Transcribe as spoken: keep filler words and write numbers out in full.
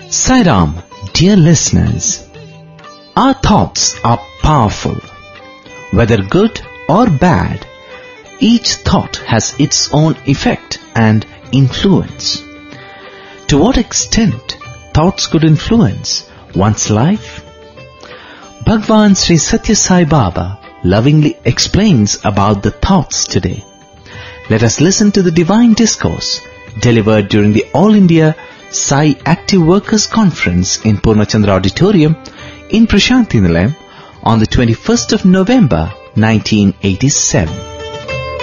Sai Ram, dear listeners, our thoughts are powerful. Whether good or bad, each thought has its own effect and influence. To what extent thoughts could influence one's life? Bhagwan Sri Satya Sai Baba lovingly explains about the thoughts today. Let us listen to the divine discourse delivered during the All India Sai Active Workers Conference in Purnachandra Auditorium in Prashanthi Nilayam on the twenty-first of November nineteen eighty-seven.